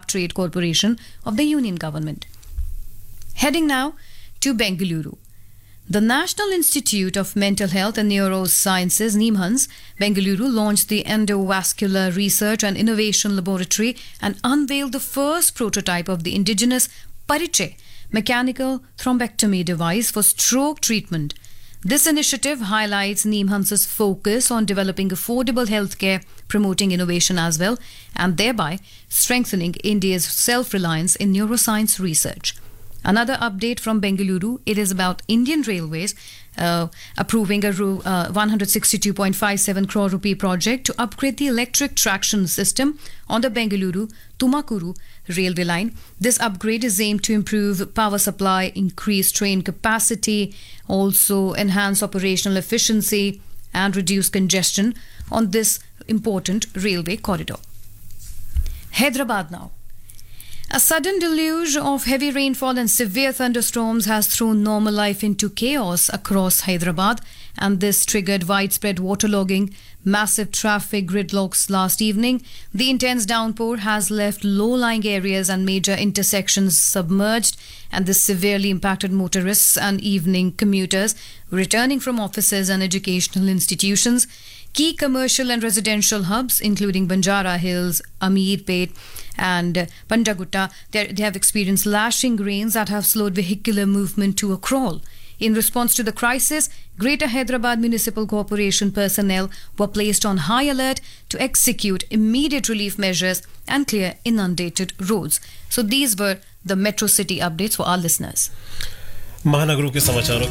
Gujarat Trade Corporation of the Union Government. Heading now to Bengaluru. The National Institute of Mental Health and Neurosciences, NIMHANS, Bengaluru launched the Endovascular Research and Innovation Laboratory and unveiled the first prototype of the indigenous Parichay mechanical thrombectomy device for stroke treatment. This initiative highlights NIMHANS's focus on developing affordable healthcare, promoting innovation as well, and thereby strengthening India's self-reliance in neuroscience research. Another update from Bengaluru, it is about Indian Railways approving a 162.57 crore rupee project to upgrade the electric traction system on the Bengaluru-Tumakuru railway line. This upgrade is aimed to improve power supply, increase train capacity, also enhance operational efficiency and reduce congestion on this important railway corridor. Hyderabad now. A sudden deluge of heavy rainfall and severe thunderstorms has thrown normal life into chaos across Hyderabad, and this triggered widespread waterlogging, massive traffic gridlocks last evening. The intense downpour has left low-lying areas and major intersections submerged, and this severely impacted motorists and evening commuters returning from offices and educational institutions. Key commercial and residential hubs, including Banjara Hills, Ameerpet, and Panjagutta, they have experienced lashing rains that have slowed vehicular movement to a crawl. In response to the crisis, Greater Hyderabad Municipal Corporation personnel were placed on high alert to execute immediate relief measures and clear inundated roads. So these were the Metro City updates for our listeners. महानगरों के समाचारों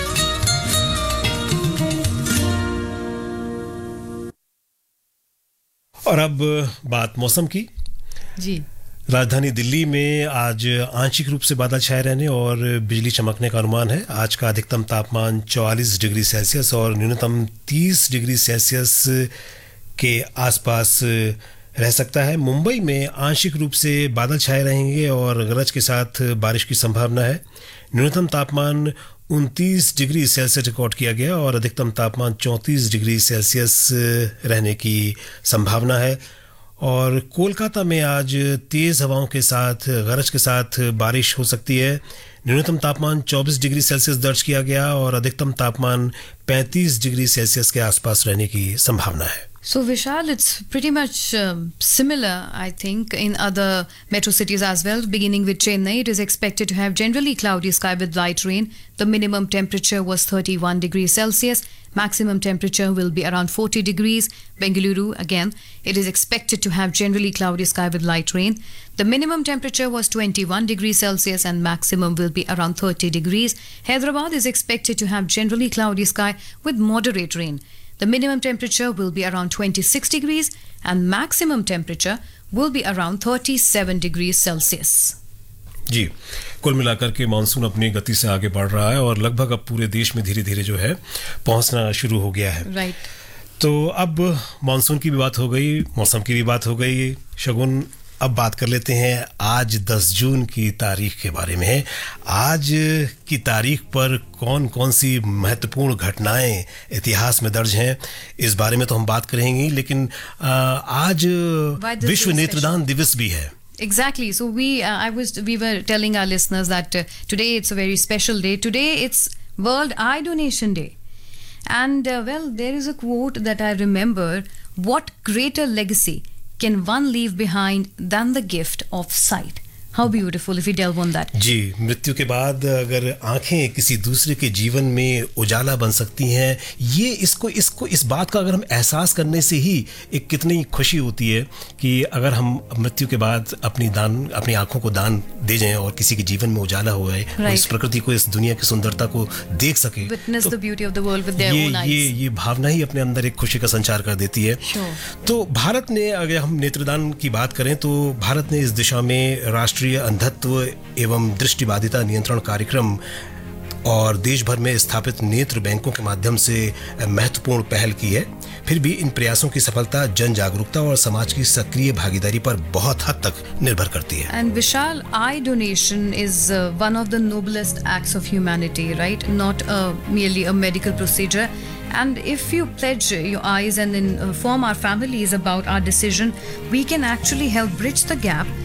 और अब बात मौसम की जी। राजधानी दिल्ली में आज आंशिक रूप से बादल छाए रहने और बिजली चमकने का अनुमान है। आज का अधिकतम तापमान 44 डिग्री सेल्सियस और न्यूनतम 30 डिग्री सेल्सियस के आसपास रह सकता है। मुंबई में आंशिक रूप से बादल छाए रहेंगे और गरज के साथ बारिश की संभावना है। न्यूनतम तापमान 29 डिग्री सेल्सियस रिकॉर्ड किया गया और अधिकतम तापमान 34 डिग्री सेल्सियस रहने की संभावना है। और कोलकाता में आज तेज़ हवाओं के साथ गरज के साथ बारिश हो सकती है। न्यूनतम तापमान 24 डिग्री सेल्सियस दर्ज किया गया और अधिकतम तापमान 35 डिग्री सेल्सियस के आसपास रहने की संभावना है। So Vishal, it's pretty much similar, I think, in other metro cities as well. Beginning with Chennai, it is expected to have generally cloudy sky with light rain. The minimum temperature was 31 degrees Celsius. Maximum temperature will be around 40 degrees. Bengaluru, again, it is expected to have generally cloudy sky with light rain. The minimum temperature was 21 degrees Celsius and maximum will be around 30 degrees. Hyderabad is expected to have generally cloudy sky with moderate rain. The minimum temperature will be around 26 degrees and maximum temperature will be around 37 degrees Celsius. जी, कुल मिलाकर के monsoon अपनी गति से आगे बढ़ रहा है और लगभग अब पूरे देश में धीरे-धीरे जो है पहुंचना शुरू हो गया है। राइट। तो अब मानसून की भी बात हो गई, मौसम की भी बात हो गई। शगुन, अब बात कर लेते हैं आज 10 जून की तारीख के बारे में। आज की तारीख पर कौन-कौन सी महत्वपूर्ण घटनाएं इतिहास में दर्ज हैं, इस बारे में तो हम बात करेंगे, लेकिन आज विश्व नेत्रदान दिवस भी है। Exactly. So we were telling our listeners that today it's a very special day. Today it's World Eye Donation Day. And well, there is a quote that I remember: what greater legacy can one leave behind than the gift of sight? How beautiful if we delve on that. जी, मृत्यु के बाद अगर आंखें किसी दूसरे के जीवन में उजाला बन सकती हैं, ये इसको इस बात का अगर हम एहसास करने से ही एक कितनी खुशी होती है कि अगर हम मृत्यु के बाद अपनी आंखों को दान दे जाएं और किसी के जीवन में उजाला हो जाए, right. इस प्रकृति को, इस दुनिया की सुंदरता को देख सके, Witness the beauty of the world with their own eyes. ये भावना ही अपने अंदर एक खुशी का संचार कर देती है। Sure. तो भारत ने, अगर हम नेत्रदान की बात करें तो भारत ने इस दिशा में राष्ट्रीय अंधत्व एवं दृष्टिबाधिता नियंत्रण कार्यक्रम और देश भर में स्थापित नेत्र बैंकों के माध्यम से महत्वपूर्ण पहल की है। फिर भी इन प्रयासों की सफलता जन जागरूकता और समाज की सक्रिय भागीदारी पर बहुत हद तक निर्भर करती है। And Vishal, eye donation is one of the noblest acts of humanity, right? Not merely a medical procedure. And if you pledge your eyes and inform our families about our decision, we can actually help bridge the gap